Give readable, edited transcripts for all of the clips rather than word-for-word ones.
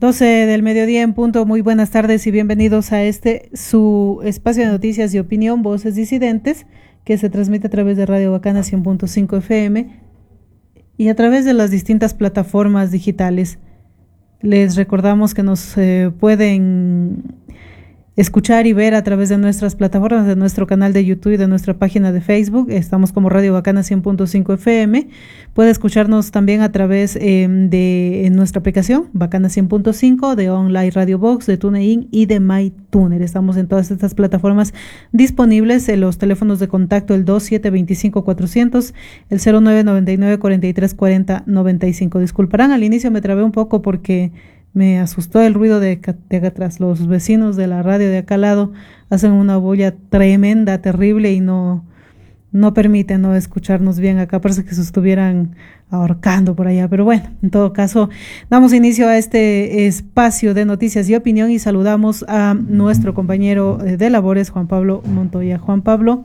12 del mediodía en punto. Muy buenas tardes y bienvenidos a su espacio de noticias y opinión, Voces Disidentes, que se transmite a través de Radio Bacana 100.5 FM y a través de las distintas plataformas digitales. Les recordamos que nos pueden escuchar y ver a través de nuestras plataformas, de nuestro canal de YouTube y de nuestra página de Facebook. Estamos como Radio Bacana 100.5 FM. Puede escucharnos también a través de nuestra aplicación Bacana 100.5, de Online Radio Box, de TuneIn y de MyTuner. Estamos en todas estas plataformas disponibles. En los teléfonos de contacto el 2725-400, el 0999-4340-95. Disculparán, al inicio me trabé un poco porque me asustó el ruido de acá atrás. Los vecinos de la radio de acá al lado hacen una bulla tremenda, terrible, y no permiten no escucharnos bien. Acá parece que se estuvieran ahorcando por allá. Pero bueno, en todo caso, damos inicio a este espacio de noticias y opinión y saludamos a nuestro compañero de labores, Juan Pablo Montoya. Juan Pablo.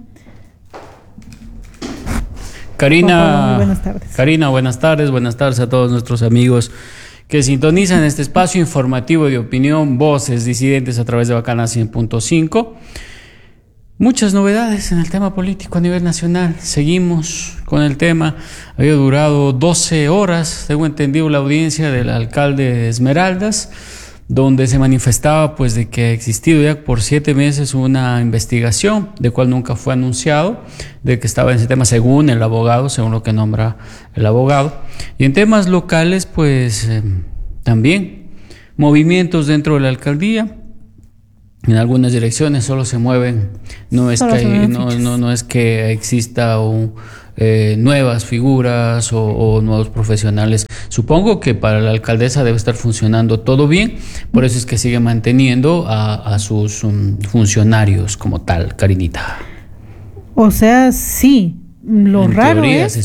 Karina, Juan Pablo, muy buenas tardes. Karina, buenas tardes a todos nuestros amigos que sintonizan este espacio informativo de opinión, Voces Disidentes a través de Bacana 100.5. Muchas novedades en el tema político a nivel nacional. Seguimos con el tema. Había durado 12 horas, tengo entendido, la audiencia del alcalde de Esmeraldas, donde se manifestaba pues de que ha existido ya por 7 meses una investigación, de cual nunca fue anunciado, de que estaba en ese tema según el abogado, según lo que nombra el abogado. Y en temas locales pues también movimientos dentro de la alcaldía. En algunas direcciones solo se mueven, no es que exista nuevas figuras o nuevos profesionales. Supongo que para la alcaldesa debe estar funcionando todo bien, por eso es que sigue manteniendo a sus funcionarios como tal, Karinita. O sea, sí. Lo raro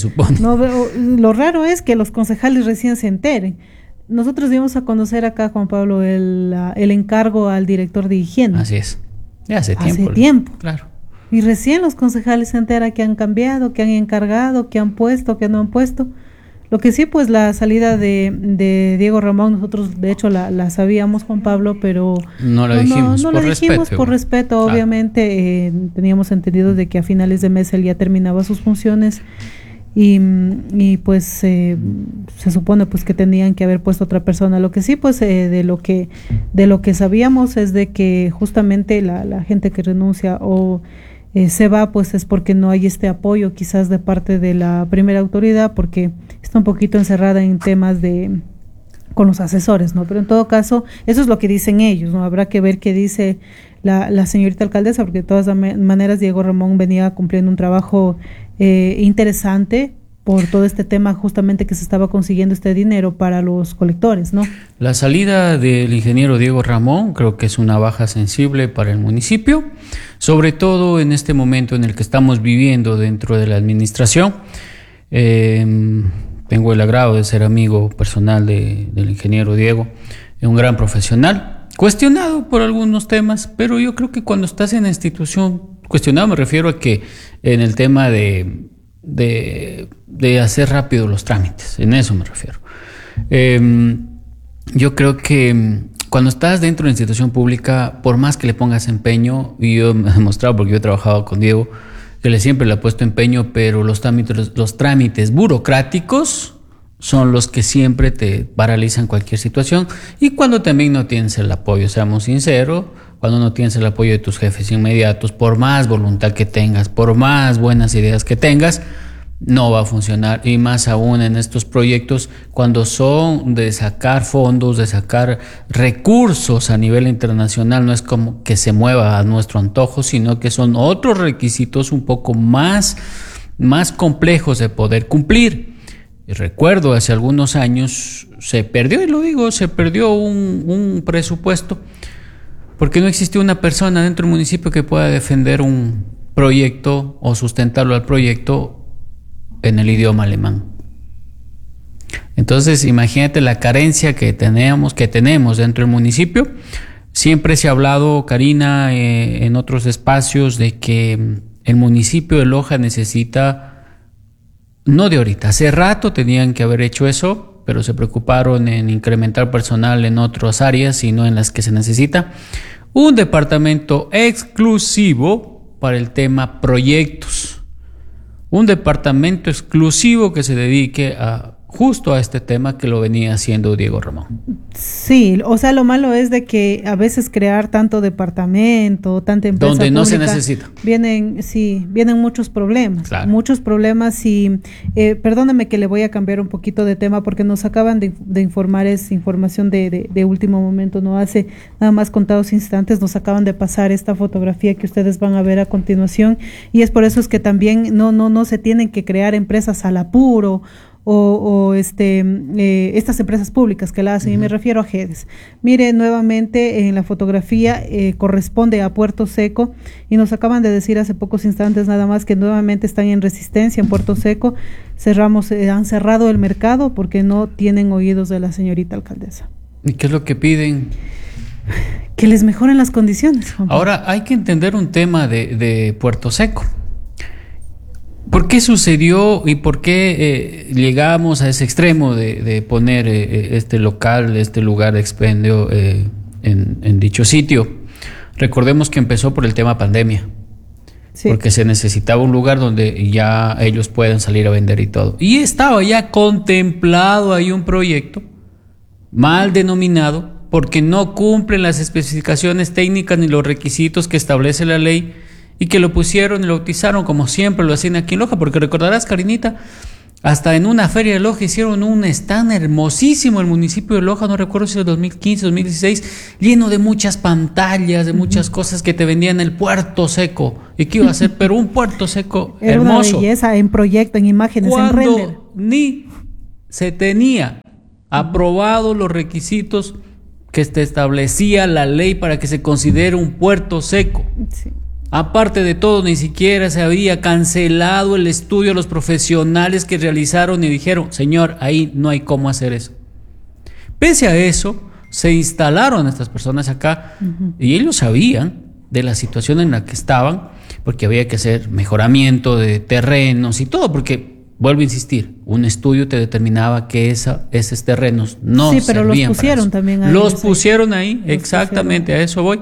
es que los concejales recién se enteren. Nosotros dimos a conocer acá, Juan Pablo, el encargo al director de higiene. Así es. Ya hace tiempo. Claro. Y recién los concejales se enteran que han cambiado, que han encargado, que han puesto, que no han puesto. Lo que sí, pues la salida de Diego Ramón, nosotros de hecho la sabíamos, Juan Pablo, pero no la dijimos por respeto, claro. Obviamente teníamos entendido de que a finales de mes él ya terminaba sus funciones. Y pues se supone pues que tenían que haber puesto otra persona. Lo que sí pues de lo que sabíamos es de que justamente la gente que renuncia o se va pues es porque no hay este apoyo quizás de parte de la primera autoridad, porque está un poquito encerrada en temas con los asesores, ¿no? Pero en todo caso eso es lo que dicen ellos, ¿no? Habrá que ver qué dice la señorita alcaldesa, porque de todas maneras Diego Ramón venía cumpliendo un trabajo interesante por todo este tema justamente que se estaba consiguiendo este dinero para los colectores, ¿no? La salida del ingeniero Diego Ramón creo que es una baja sensible para el municipio, sobre todo en este momento en el que estamos viviendo dentro de la administración. Tengo el agrado de ser amigo personal del ingeniero Diego, es un gran profesional, cuestionado por algunos temas, pero yo creo que cuando estás en la institución, cuestionado me refiero a que en el tema de hacer rápido los trámites, en eso me refiero. Yo creo que cuando estás dentro de la institución pública, por más que le pongas empeño, y yo me he demostrado porque yo he trabajado con Diego, que siempre le ha puesto empeño, pero los trámites burocráticos son los que siempre te paralizan cualquier situación. Y cuando también no tienes el apoyo, seamos sinceros, cuando no tienes el apoyo de tus jefes inmediatos, por más voluntad que tengas, por más buenas ideas que tengas, no va a funcionar. Y más aún en estos proyectos, cuando son de sacar fondos, de sacar recursos a nivel internacional, no es como que se mueva a nuestro antojo, sino que son otros requisitos un poco más complejos de poder cumplir. Y recuerdo hace algunos años se perdió un presupuesto porque no existió una persona dentro del municipio que pueda defender un proyecto o sustentarlo al proyecto en el idioma alemán. Entonces imagínate la carencia que tenemos dentro del municipio. Siempre se ha hablado, Karina, en otros espacios, de que el municipio de Loja necesita, no de ahorita, hace rato tenían que haber hecho eso, pero se preocuparon en incrementar personal en otras áreas y no en las que se necesita. Un departamento exclusivo para el tema proyectos. Un departamento exclusivo que se dedique justo a este tema que lo venía haciendo Diego Ramón. Sí, o sea, lo malo es de que a veces crear tanto departamento, tanta empresa donde pública, no se necesita. Vienen muchos problemas, claro. Muchos problemas y perdóname que le voy a cambiar un poquito de tema porque nos acaban de informar, es información de último momento, no hace nada más contados instantes, nos acaban de pasar esta fotografía que ustedes van a ver a continuación y es por eso es que también no se tienen que crear empresas al apuro o estas empresas públicas que la hacen, y me refiero a GEDES. Mire, nuevamente en la fotografía corresponde a Puerto Seco y nos acaban de decir hace pocos instantes nada más que nuevamente están en resistencia en Puerto Seco. Han cerrado el mercado porque no tienen oídos de la señorita alcaldesa. ¿Y qué es lo que piden? Que les mejoren las condiciones. Ahora hay que entender un tema de Puerto Seco. ¿Por qué sucedió y por qué llegamos a ese extremo de poner este lugar de expendio en dicho sitio? Recordemos que empezó por el tema pandemia, sí. Porque se necesitaba un lugar donde ya ellos puedan salir a vender y todo. Y estaba ya contemplado ahí un proyecto mal denominado porque no cumplen las especificaciones técnicas ni los requisitos que establece la ley, y que lo pusieron y lo bautizaron como siempre lo hacían aquí en Loja, porque recordarás, Karinita, hasta en una feria de Loja hicieron un stand hermosísimo el municipio de Loja, no recuerdo si es 2015, 2016, lleno de muchas pantallas, de muchas cosas que te vendían el Puerto Seco. ¿Y qué iba a ser? Pero un Puerto Seco era hermoso. Era una belleza en proyecto, en imágenes, en render. Cuando ni se tenía aprobado los requisitos que establecía la ley para que se considere un Puerto Seco. Sí. Aparte de todo, ni siquiera se había cancelado el estudio a los profesionales que realizaron y dijeron, señor, ahí no hay cómo hacer eso. Pese a eso, se instalaron estas personas acá y ellos sabían de la situación en la que estaban, porque había que hacer mejoramiento de terrenos y todo, porque, vuelvo a insistir, un estudio te determinaba que esos terrenos no servían. Sí, pero los pusieron también ahí. Los pusieron ahí, exactamente, a eso voy.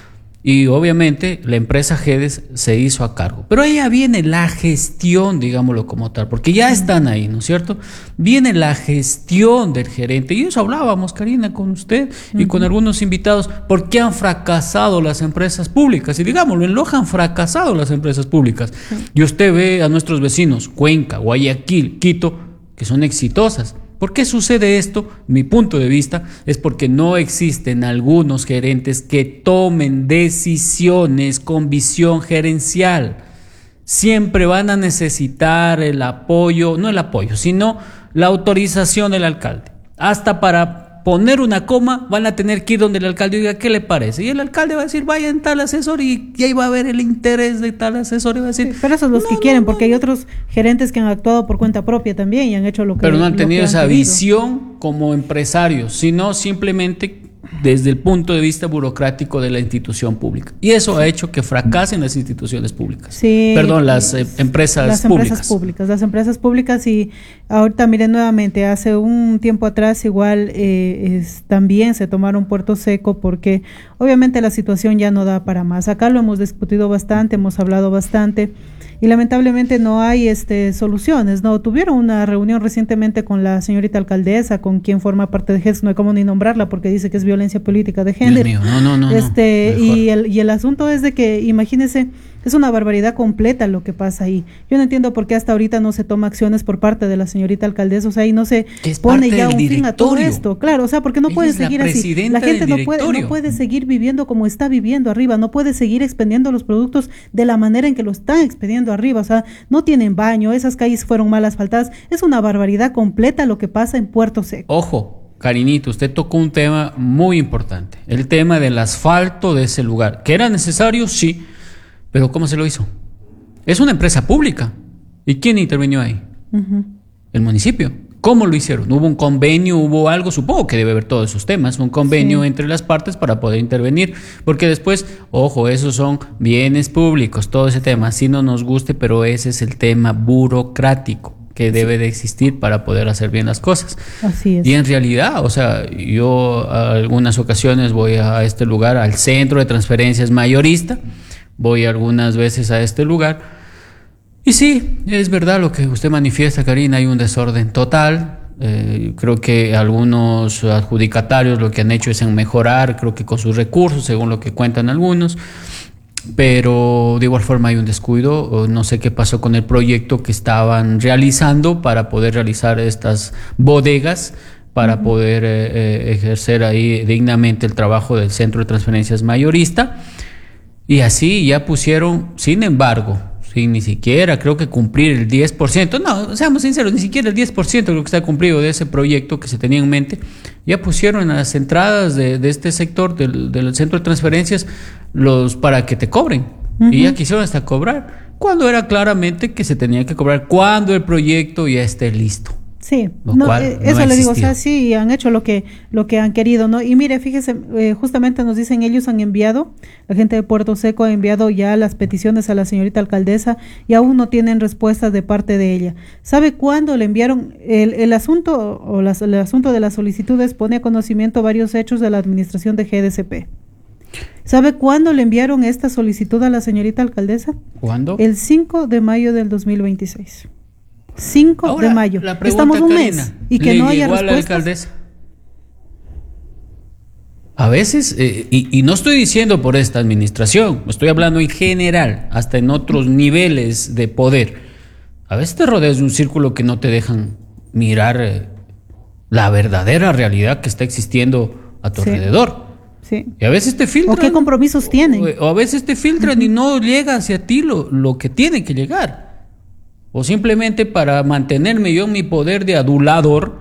Y obviamente la empresa GEDES se hizo a cargo. Pero ahí ya viene la gestión, digámoslo como tal, porque ya están ahí, ¿no es cierto? Viene la gestión del gerente. Y eso hablábamos, Karina, con usted y con algunos invitados. ¿Por qué han fracasado las empresas públicas? Y digámoslo, en Loja han fracasado las empresas públicas. Y usted ve a nuestros vecinos, Cuenca, Guayaquil, Quito, que son exitosas. ¿Por qué sucede esto? Mi punto de vista es porque no existen algunos gerentes que tomen decisiones con visión gerencial. Siempre van a necesitar el apoyo, no el apoyo, sino la autorización del alcalde. Hasta para poner una coma van a tener que ir donde el alcalde diga qué le parece. Y el alcalde va a decir, vaya en tal asesor y ahí va a ver el interés de tal asesor. Y va a decir, sí, pero esos son los que quieren, porque hay otros gerentes que han actuado por cuenta propia también y han hecho lo que pero no han tenido esa visión como empresarios, sino simplemente desde el punto de vista burocrático de la institución pública. Y eso ha hecho que fracasen las instituciones públicas. Sí, perdón, las empresas públicas. Las empresas públicas y ahorita miren nuevamente, hace un tiempo atrás igual también se tomaron Puerto Seco porque obviamente la situación ya no da para más. Acá lo hemos discutido bastante, hemos hablado bastante y lamentablemente no hay soluciones, ¿no? Tuvieron una reunión recientemente con la señorita alcaldesa, con quien forma parte de GEDES, no hay como ni nombrarla porque dice que es violencia política de género. Dios mío, no. Y el asunto es de que, imagínense, es una barbaridad completa lo que pasa ahí. Yo no entiendo por qué hasta ahorita no se toma acciones por parte de la señorita alcaldesa, o sea, y no se pone ya un fin a todo esto. Claro, o sea, porque no puede seguir así. La gente no puede seguir viviendo como está viviendo arriba, no puede seguir expendiendo los productos de la manera en que lo están expendiendo arriba, o sea, no tienen baño, esas calles fueron mal asfaltadas, es una barbaridad completa lo que pasa en Puerto Seco. Ojo, Karinito, usted tocó un tema muy importante, el tema del asfalto de ese lugar, que era necesario, sí, pero ¿cómo se lo hizo? Es una empresa pública. ¿Y quién intervino ahí? El municipio. ¿Cómo lo hicieron? ¿Hubo un convenio? ¿Hubo algo? Supongo que debe haber todos esos temas, un convenio entre las partes para poder intervenir, porque después, ojo, esos son bienes públicos, todo ese tema, si no nos guste, pero ese es el tema burocrático. que debe de existir para poder hacer bien las cosas. Así es. Y en realidad, o sea, yo a algunas ocasiones voy a este lugar, al centro de transferencias mayorista, voy algunas veces a este lugar, y sí, es verdad lo que usted manifiesta, Karina, hay un desorden total. Creo que algunos adjudicatarios lo que han hecho es en mejorar, creo que con sus recursos, según lo que cuentan algunos, pero de igual forma hay un descuido. No sé qué pasó con el proyecto que estaban realizando para poder realizar estas bodegas, para poder ejercer ahí dignamente el trabajo del centro de transferencias mayorista, y así ya pusieron, sin embargo, sin ni siquiera creo que cumplir el 10%, no, seamos sinceros, ni siquiera el 10% creo que está cumplido de ese proyecto que se tenía en mente, ya pusieron a las entradas de este sector del centro de transferencias para que te cobren, y ya quisieron hasta cobrar, cuando era claramente que se tenía que cobrar cuando el proyecto ya esté listo. Sí, eso le digo, o sea, sí, han hecho lo que han querido, ¿no? Y mire, fíjese, justamente nos dicen, ellos han enviado, la gente de Puerto Seco ha enviado ya las peticiones a la señorita alcaldesa y aún no tienen respuestas de parte de ella. ¿Sabe cuándo le enviaron el asunto o el asunto de las solicitudes? Pone a conocimiento varios hechos de la administración de GDCP. ¿Sabe cuándo le enviaron esta solicitud a la señorita alcaldesa? ¿Cuándo? El 5 de mayo del 2026. 5 Ahora, de mayo. Pregunta, estamos un Karina, mes y que no haya respuestas. A la alcaldesa. A veces, y no estoy diciendo por esta administración, estoy hablando en general, hasta en otros niveles de poder. A veces te rodeas de un círculo que no te dejan mirar la verdadera realidad que está existiendo a tu alrededor. Sí. Y a veces te filtran. ¿O qué compromisos tienen? O a veces te filtran y no llega hacia ti lo que tiene que llegar. O simplemente para mantenerme yo en mi poder de adulador,